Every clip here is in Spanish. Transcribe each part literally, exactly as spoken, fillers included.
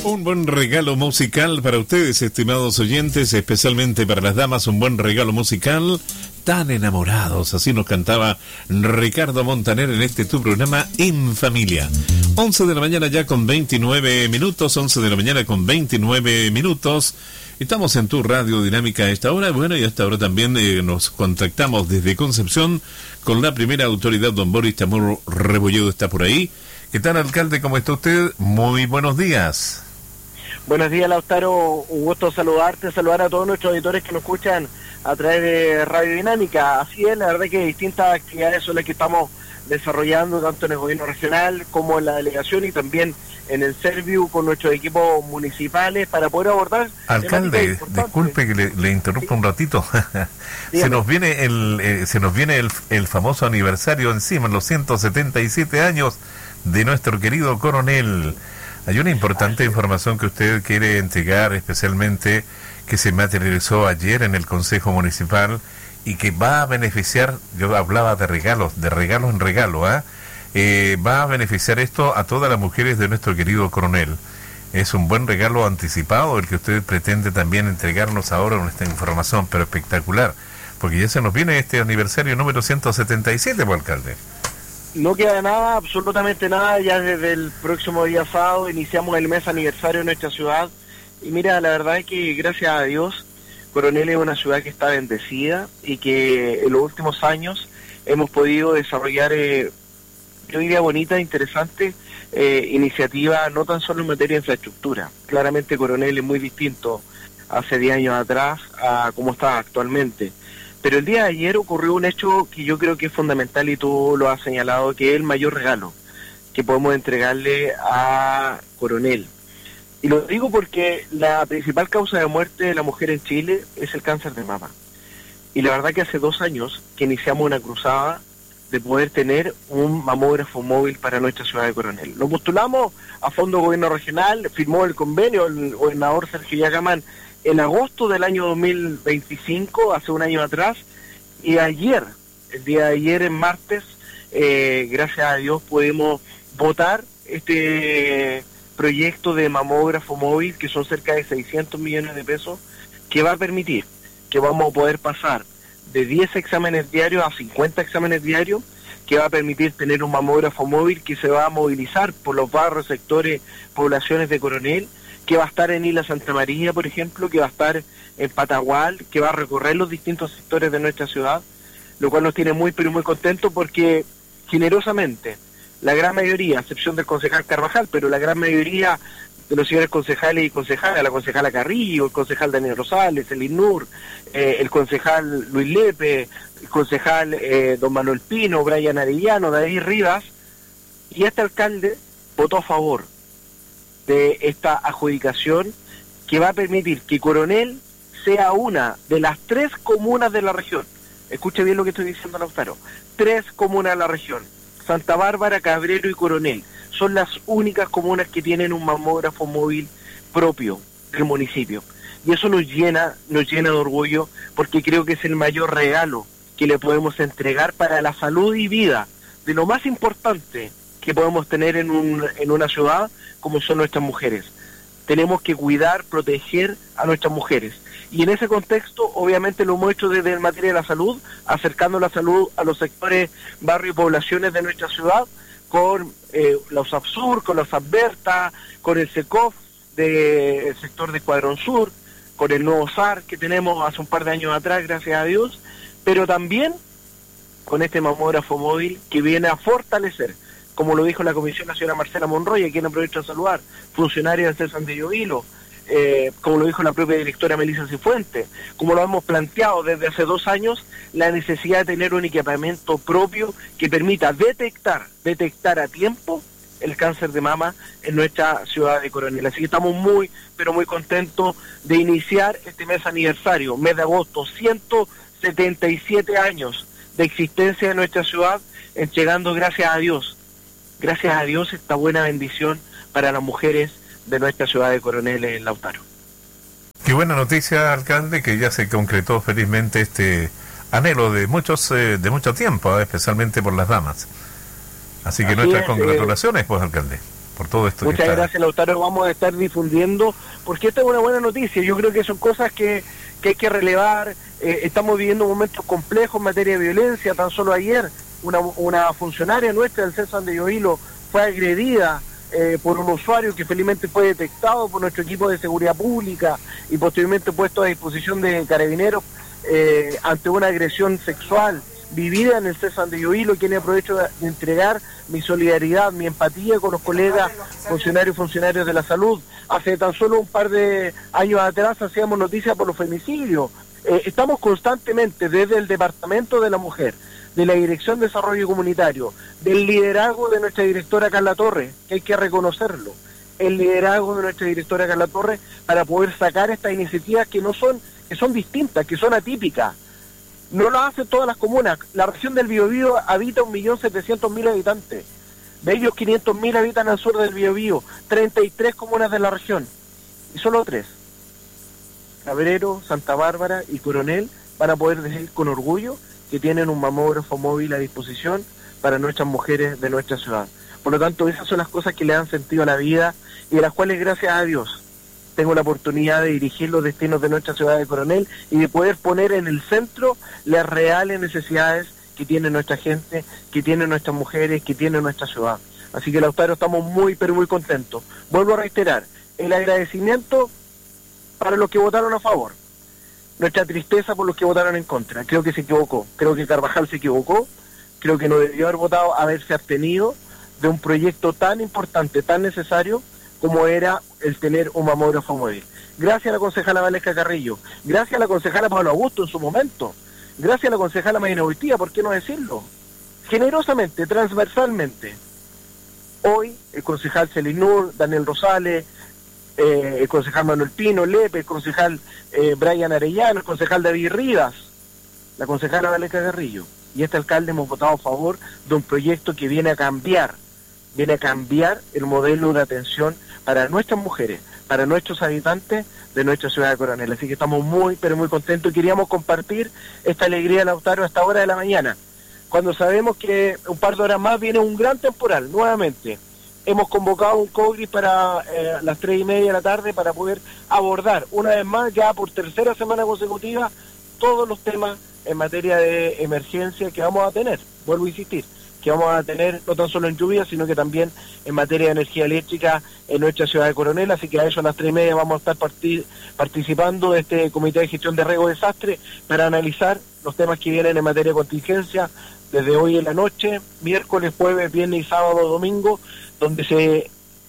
Un buen regalo musical para ustedes, estimados oyentes, especialmente para las damas, un buen regalo musical. Tan enamorados, así nos cantaba Ricardo Montaner en este tu programa En Familia. once de la mañana ya con veintinueve minutos, once de la mañana con veintinueve minutos. Estamos en tu radio dinámica a esta hora. Bueno, y a esta hora también eh, nos contactamos desde Concepción con la primera autoridad, don Boris Chamorro Rebolledo está por ahí. ¿Qué tal, alcalde? ¿Cómo está usted? Muy buenos días. Buenos días, Lautaro. Un gusto saludarte, saludar a todos nuestros auditores que nos escuchan a través de Radio Dinámica. Así es, la verdad que distintas actividades son las que estamos desarrollando tanto en el gobierno regional como en la delegación y también en el Serviu con nuestros equipos municipales para poder abordar. Alcalde, disculpe que le, le interrumpa un ratito. se nos viene el eh, se nos viene el, el famoso aniversario encima, los ciento setenta y siete años de nuestro querido coronel. Hay una importante información que usted quiere entregar, especialmente que se materializó ayer en el Consejo Municipal y que va a beneficiar, yo hablaba de regalos, de regalos en regalo, ¿eh? Eh, va a beneficiar esto a todas las mujeres de nuestro querido coronel. Es un buen regalo anticipado el que usted pretende también entregarnos ahora con esta información, pero espectacular, porque ya se nos viene este aniversario número ciento setenta y siete, pues, alcalde. No queda nada, absolutamente nada, ya desde el próximo día sábado iniciamos el mes aniversario de nuestra ciudad y mira, la verdad es que gracias a Dios, Coronel es una ciudad que está bendecida y que en los últimos años hemos podido desarrollar, eh, yo diría bonita, interesante eh, iniciativa, no tan solo en materia de infraestructura. Claramente Coronel es muy distinto hace diez años atrás a cómo está actualmente. Pero el día de ayer ocurrió un hecho que yo creo que es fundamental y tú lo has señalado, que es el mayor regalo que podemos entregarle a Coronel. Y lo digo porque la principal causa de muerte de la mujer en Chile es el cáncer de mama. Y la verdad que hace dos años que iniciamos una cruzada de poder tener un mamógrafo móvil para nuestra ciudad de Coronel. Lo postulamos a Fondo Gobierno Regional, firmó el convenio el gobernador Sergio Yagamán en agosto del año dos mil veinticinco, hace un año atrás, y ayer, el día de ayer, en martes, eh, gracias a Dios pudimos votar este proyecto de mamógrafo móvil, que son cerca de seiscientos millones de pesos, que va a permitir que vamos a poder pasar de diez exámenes diarios a cincuenta exámenes diarios, que va a permitir tener un mamógrafo móvil que se va a movilizar por los barrios, sectores, poblaciones de Coronel, que va a estar en Isla Santa María, por ejemplo, que va a estar en Patagual, que va a recorrer los distintos sectores de nuestra ciudad, lo cual nos tiene muy, pero muy contentos porque generosamente la gran mayoría, a excepción del concejal Carvajal, pero la gran mayoría de los señores concejales y concejales, la concejala Carrillo, el concejal Daniel Rosales, el INUR, eh, el concejal Luis Lepe, el concejal eh, don Manuel Pino, Brian Arellano, David Rivas, y este alcalde votó a favor de esta adjudicación que va a permitir que Coronel sea una de las tres comunas de la región. Escuche bien lo que estoy diciendo, Lautaro. Tres comunas de la región. Santa Bárbara, Cabrero y Coronel. Son las únicas comunas que tienen un mamógrafo móvil propio del municipio. Y eso nos llena, nos llena de orgullo porque creo que es el mayor regalo que le podemos entregar para la salud y vida de lo más importante que podemos tener en, un, en una ciudad como son nuestras mujeres. Tenemos que cuidar, proteger a nuestras mujeres. Y en ese contexto, obviamente lo hemos hecho desde el materia de la salud, acercando la salud a los sectores, barrios y poblaciones de nuestra ciudad, con eh, la USAPSUR, con la USAPBERTA, con el SECOF del sector de Escuadrón Sur, con el nuevo S A R que tenemos hace un par de años atrás, gracias a Dios, pero también con este mamógrafo móvil que viene a fortalecer, como lo dijo la comisión, la señora Marcela Monroy, a quien aprovecho de saludar, funcionaria del CESAN de Llovilo, eh, como lo dijo la propia directora Melissa Cifuentes, como lo hemos planteado desde hace dos años, la necesidad de tener un equipamiento propio que permita detectar, detectar a tiempo el cáncer de mama en nuestra ciudad de Coronel. Así que estamos muy, pero muy contentos de iniciar este mes aniversario, mes de agosto, ciento setenta y siete años de existencia de nuestra ciudad, entregando gracias a Dios, gracias a Dios esta buena bendición para las mujeres de nuestra ciudad de Coronel, en Lautaro. Qué buena noticia, alcalde, que ya se concretó felizmente este anhelo de muchos eh, de mucho tiempo, eh, especialmente por las damas. Así que Así nuestras es, congratulaciones, eh, pues, alcalde. por todo esto. Muchas que está... gracias, Lautaro. Vamos a estar difundiendo, porque esta es una buena noticia. Yo creo que son cosas que, que hay que relevar. Eh, estamos viviendo momentos complejos en materia de violencia. Tan solo ayer una, una funcionaria nuestra del César de Biobío fue agredida eh, por un usuario que felizmente fue detectado por nuestro equipo de seguridad pública y posteriormente puesto a disposición de carabineros eh, ante una agresión sexual vivida en el César de Biobío, quien aprovecho de entregar mi solidaridad, mi empatía con los colegas funcionarios y funcionarios de la salud. Hace tan solo un par de años atrás hacíamos noticias por los femicidios. Eh, estamos constantemente desde el Departamento de la Mujer, de la Dirección de Desarrollo Comunitario, del liderazgo de nuestra directora Carla Torres, que hay que reconocerlo, el liderazgo de nuestra directora Carla Torres para poder sacar estas iniciativas que no son, que son distintas, que son atípicas. No lo hacen todas las comunas. La región del Biobío habita un millón setecientos mil habitantes. De ellos quinientos mil habitan al sur del Biobío. treinta y tres comunas de la región. Y solo tres. Cabrero, Santa Bárbara y Coronel van a poder decir con orgullo que tienen un mamógrafo móvil a disposición para nuestras mujeres de nuestra ciudad. Por lo tanto, esas son las cosas que le dan sentido a la vida y de las cuales, gracias a Dios, tengo la oportunidad de dirigir los destinos de nuestra ciudad de Coronel y de poder poner en el centro las reales necesidades que tiene nuestra gente, que tienen nuestras mujeres, que tiene nuestra ciudad. Así que, Lautaro, estamos muy, pero muy contentos. Vuelvo a reiterar, el agradecimiento para los que votaron a favor, nuestra tristeza por los que votaron en contra. Creo que se equivocó, creo que Carvajal se equivocó, creo que no debió haber votado, haberse abstenido de un proyecto tan importante, tan necesario, como era el tener un mamógrafo móvil. Gracias a la concejala Valesca Carrillo, gracias a la concejala Pablo Augusto en su momento, gracias a la concejala Marina Boitía, ¿por qué no decirlo? Generosamente, transversalmente. Hoy, el concejal Celinur, Daniel Rosales, eh, el concejal Manuel Pino, Lepe, el concejal eh, Brian Arellano, el concejal David Rivas, la concejala Valesca Carrillo, y este alcalde hemos votado a favor de un proyecto que viene a cambiar, viene a cambiar el modelo de atención para nuestras mujeres, para nuestros habitantes de nuestra ciudad de Coronel. Así que estamos muy, pero muy contentos y queríamos compartir esta alegría de Lautaro a esta hora de la mañana, cuando sabemos que un par de horas más viene un gran temporal, nuevamente. Hemos convocado un COGRI para eh, las tres y media de la tarde para poder abordar una vez más, ya por tercera semana consecutiva, todos los temas en materia de emergencia que vamos a tener. Vuelvo a insistir, que vamos a tener no tan solo en lluvia, sino que también en materia de energía eléctrica en nuestra ciudad de Coronel. Así que a eso a las tres y media vamos a estar parti- participando de este Comité de Gestión de Riesgo y Desastre para analizar los temas que vienen en materia de contingencia desde hoy en la noche, miércoles, jueves, viernes y sábado, domingo, donde se,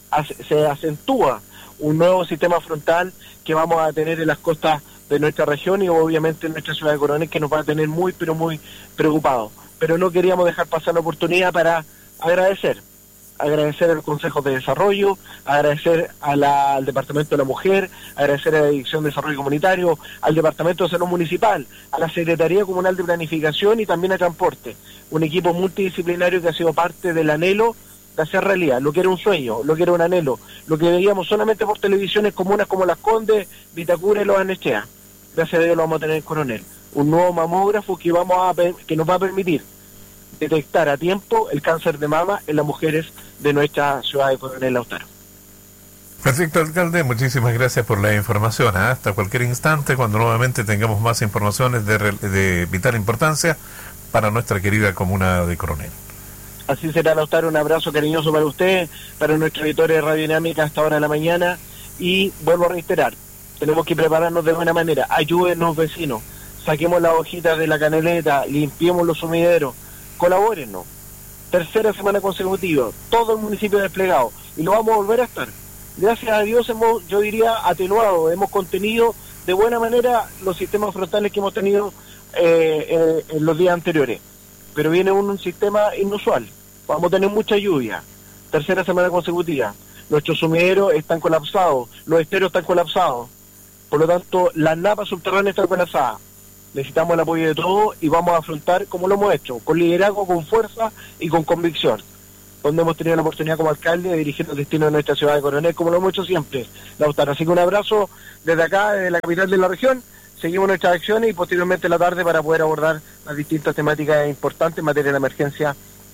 se acentúa un nuevo sistema frontal que vamos a tener en las costas de nuestra región y obviamente en nuestra ciudad de Coronel, que nos va a tener muy, pero muy preocupados. Pero no queríamos dejar pasar la oportunidad para agradecer, agradecer al Consejo de Desarrollo, agradecer a la, al Departamento de la Mujer, agradecer a la Dirección de Desarrollo Comunitario, al Departamento de Salud Municipal, a la Secretaría Comunal de Planificación y también a Transporte, un equipo multidisciplinario que ha sido parte del anhelo de hacer realidad, lo que era un sueño, lo que era un anhelo, lo que veíamos solamente por televisiones comunas como Las Condes, Vitacura y Los Arnechea. Gracias a Dios lo vamos a tener en Coronel. Un nuevo mamógrafo que vamos a que nos va a permitir detectar a tiempo el cáncer de mama en las mujeres de nuestra ciudad de Coronel, Lautaro. Perfecto, alcalde, muchísimas gracias por la información. ¿eh? Hasta cualquier instante, cuando nuevamente tengamos más informaciones de, de vital importancia para nuestra querida comuna de Coronel. Así será, Lautaro, un abrazo cariñoso para usted, para nuestra auditorio de Radio Dinámica hasta ahora de la mañana, y vuelvo a reiterar, tenemos que prepararnos de buena manera, ayúdenos vecinos, saquemos las hojitas de la caneleta, limpiemos los sumideros, colabórennos. Tercera semana consecutiva, todo el municipio desplegado, y lo vamos a volver a estar. Gracias a Dios hemos, yo diría, atenuado, hemos contenido de buena manera los sistemas frontales que hemos tenido eh, eh, en los días anteriores. Pero viene un, un sistema inusual, vamos a tener mucha lluvia, tercera semana consecutiva, nuestros sumideros están colapsados, los esteros están colapsados, por lo tanto las napas subterráneas están colapsadas. Necesitamos el apoyo de todos y vamos a afrontar como lo hemos hecho, con liderazgo, con fuerza y con convicción, donde hemos tenido la oportunidad como alcalde de dirigir los destinos de nuestra ciudad de Coronel, como lo hemos hecho siempre, Lautaro. Así que un abrazo desde acá, desde la capital de la región. Seguimos nuestras acciones y posteriormente en la tarde para poder abordar las distintas temáticas importantes en materia de emergencia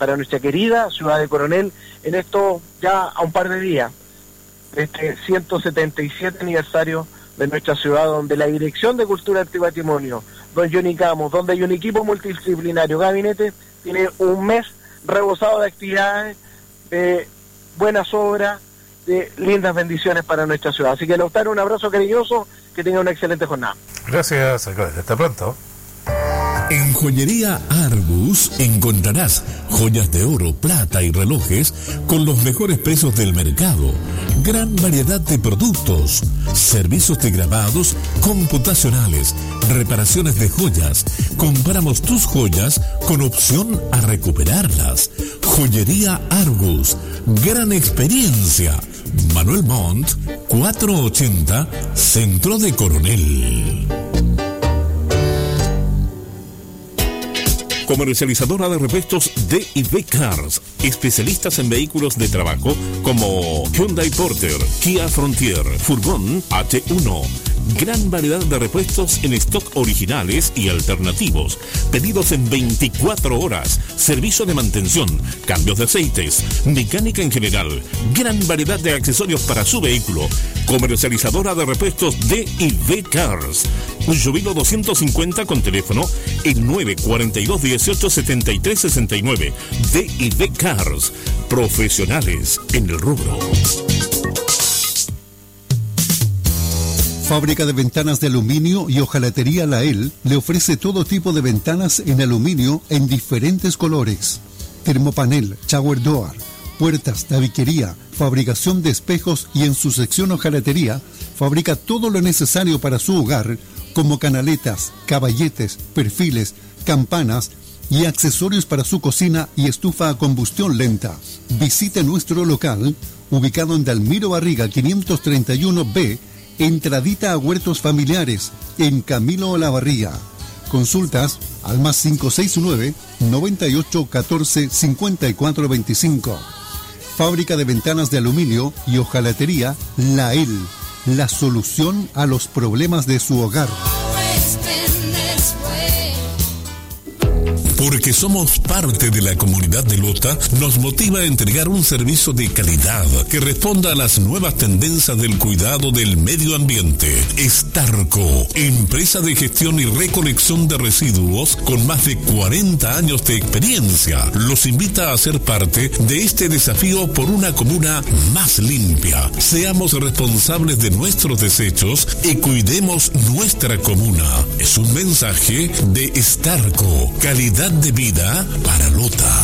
para nuestra querida ciudad de Coronel en esto ya a un par de días, este ciento setenta y siete aniversario de nuestra ciudad, donde la Dirección de Cultura, Arte y Patrimonio, don Johnny Camos, donde hay un equipo multidisciplinario, gabinete, tiene un mes rebosado de actividades, de buenas obras, de lindas bendiciones para nuestra ciudad. Así que, Lautaro, un abrazo cariñoso, que tenga una excelente jornada. Gracias, hasta pronto. En Joyería Argus encontrarás joyas de oro, plata y relojes con los mejores precios del mercado, gran variedad de productos, servicios de grabados computacionales, reparaciones de joyas. Compramos tus joyas con opción a recuperarlas. Joyería Argus, gran experiencia. Manuel Montt, cuatrocientos ochenta, Centro de Coronel. Comercializadora de repuestos D y B Cars, especialistas en vehículos de trabajo como Hyundai Porter, Kia Frontier, Furgón H uno. Gran variedad de repuestos en stock originales y alternativos. Pedidos en veinticuatro horas. Servicio de mantención, cambios de aceites, mecánica en general. Gran variedad de accesorios para su vehículo. Comercializadora de repuestos D y B Cars. Jubilo doscientos cincuenta con teléfono el nueve cuarenta y dos dieciocho setenta y tres sesenta y nueve. D y B Cars. Profesionales en el rubro. Fábrica de Ventanas de Aluminio y Hojalatería Lael le ofrece todo tipo de ventanas en aluminio en diferentes colores. Termopanel, shower door, puertas, tabiquería, fabricación de espejos y en su sección hojalatería fabrica todo lo necesario para su hogar como canaletas, caballetes, perfiles, campanas y accesorios para su cocina y estufa a combustión lenta. Visite nuestro local ubicado en Dalmiro Barriga quinientos treinta y uno B, entradita a Huertos Familiares, en Camilo Olavarría. Consultas al más cinco seis nueve, noventa y ocho, catorce, cincuenta y cuatro veinticinco. Fábrica de Ventanas de Aluminio y Hojalatería Lael, la solución a los problemas de su hogar. Porque somos parte de la comunidad de Lota, nos motiva a entregar un servicio de calidad que responda a las nuevas tendencias del cuidado del medio ambiente. Estarco, empresa de gestión y recolección de residuos con más de cuarenta años de experiencia, los invita a ser parte de este desafío por una comuna más limpia. Seamos responsables de nuestros desechos y cuidemos nuestra comuna. Es un mensaje de Estarco, calidad de vida para Lota.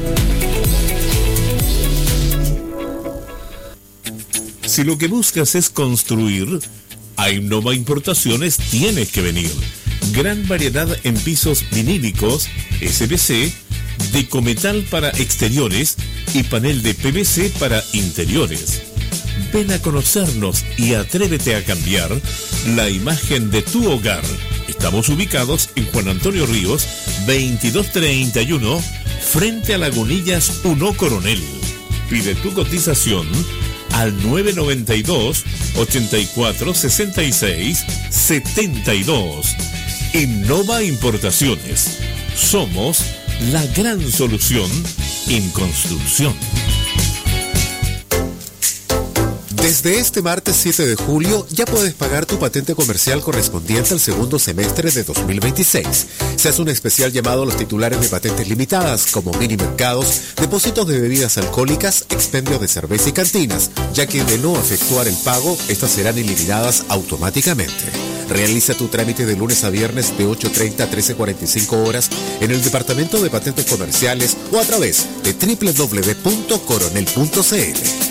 Si lo que buscas es construir, a Innova Importaciones tienes que venir. Gran variedad en pisos vinílicos, S V C, de cometal para exteriores y panel de P V C para interiores. Ven a conocernos y atrévete a cambiar la imagen de tu hogar. Estamos ubicados en Juan Antonio Ríos, veintidós treinta y uno, frente a Lagunillas uno Coronel. Pide tu cotización al nueve noventa y dos, ochenta y cuatro, sesenta y seis, setenta y dos. Innova Importaciones. Somos la gran solución en construcción. Desde este martes siete de julio ya puedes pagar tu patente comercial correspondiente al segundo semestre de dos mil veintiséis. Se hace un especial llamado a los titulares de patentes limitadas, como mini mercados, depósitos de bebidas alcohólicas, expendio de cerveza y cantinas, ya que de no efectuar el pago, estas serán eliminadas automáticamente. Realiza tu trámite de lunes a viernes de ocho treinta a trece cuarenta y cinco horas en el Departamento de Patentes Comerciales o a través de doble u doble u doble u punto coronel punto c l.